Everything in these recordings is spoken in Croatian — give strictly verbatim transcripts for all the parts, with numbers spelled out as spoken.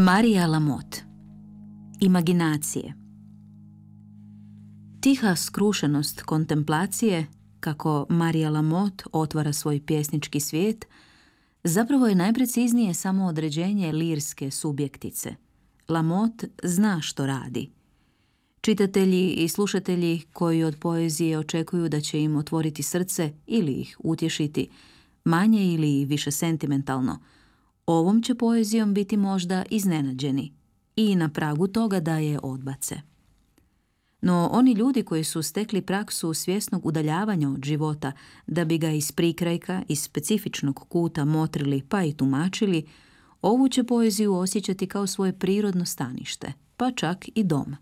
Marija Lamotte. Imaginacije. Tiha skrušenost kontemplacije, kako Marija Lamotte otvara svoj pjesnički svijet, zapravo je najpreciznije samo određenje lirske subjektice. Lamotte zna što radi. Čitatelji i slušatelji koji od poezije očekuju da će im otvoriti srce ili ih utješiti, manje ili više sentimentalno, ovom će poezijom biti možda iznenađeni i na pragu toga da je odbace. No oni ljudi koji su stekli praksu svjesnog udaljavanja od života da bi ga iz prikrajka, iz specifičnog kuta motrili pa i tumačili, ovu će poeziju osjećati kao svoje prirodno stanište, pa čak i dom.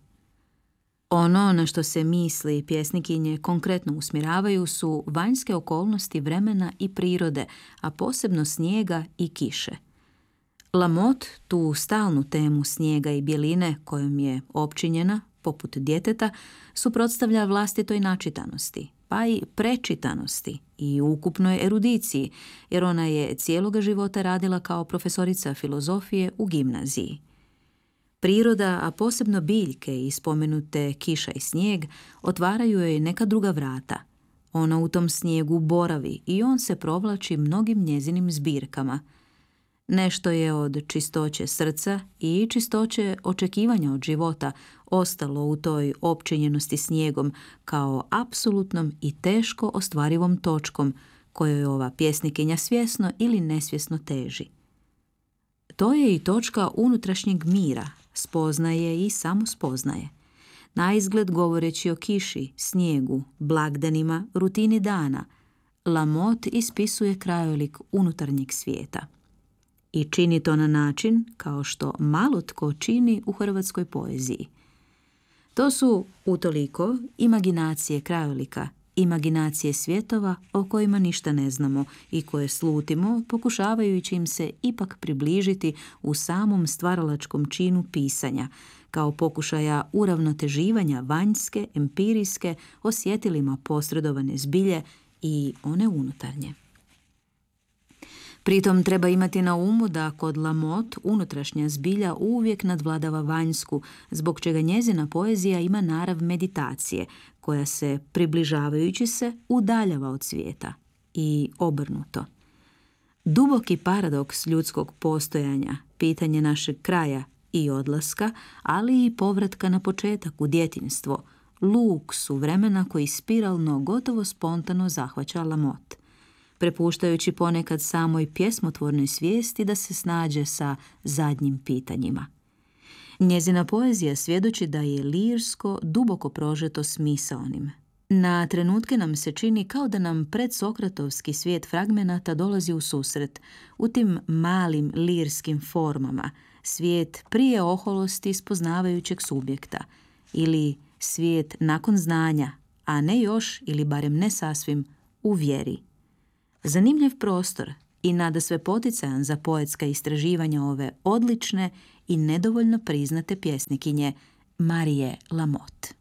Ono na što se misli pjesnikinje konkretno usmjeravaju su vanjske okolnosti vremena i prirode, a posebno snijega i kiše. Lamotte tu stalnu temu snijega i bjeline kojom je opčinjena, poput djeteta, suprotstavlja vlastitoj načitanosti, pa i prečitanosti i ukupnoj erudiciji, jer ona je cijeloga života radila kao profesorica filozofije u gimnaziji. Priroda, a posebno biljke i spomenute kiša i snijeg, otvaraju joj neka druga vrata. Ona u tom snijegu boravi i on se provlači mnogim njezinim zbirkama. Nešto je od čistoće srca i čistoće očekivanja od života ostalo u toj opčinjenosti snijegom kao apsolutnom i teško ostvarivom točkom kojoj ova pjesnikinja svjesno ili nesvjesno teži. To je i točka unutrašnjeg mira, spoznaje i samospoznaje. Naizgled govoreći o kiši, snijegu, blagdanima, rutini dana, Lamotte ispisuje krajolik unutarnjeg svijeta. I čini to na način kao što malo tko čini u hrvatskoj poeziji. To su utoliko imaginacije krajolika, imaginacije svjetova o kojima ništa ne znamo i koje slutimo pokušavajući im se ipak približiti u samom stvaralačkom činu pisanja, kao pokušaja uravnoteživanja vanjske, empirijske, osjetilima posredovane zbilje i one unutarnje. Pritom treba imati na umu da kod Lamotte unutrašnja zbilja uvijek nadvladava vanjsku, zbog čega njezina poezija ima narav meditacije, koja se, približavajući se, udaljava od svijeta i obrnuto. Duboki paradoks ljudskog postojanja, pitanje našeg kraja i odlaska, ali i povratka na početak u djetinjstvo, luk su vremena koji spiralno, gotovo spontano zahvaća Lamotte, prepuštajući ponekad samoj pjesmotvornoj svijesti da se snađe sa zadnjim pitanjima. Njezina poezija svjedoči da je lirsko duboko prožeto smisaonim. Na trenutke nam se čini kao da nam predsokratovski svijet fragmenata dolazi u susret, u tim malim lirskim formama, svijet prije oholosti spoznavajućeg subjekta, ili svijet nakon znanja, a ne još, ili barem ne sasvim, u vjeri. Zanimljiv prostor i nadasve poticajan za poetska istraživanja ove odlične i nedovoljno priznate pjesnikinje Marije Lamotte.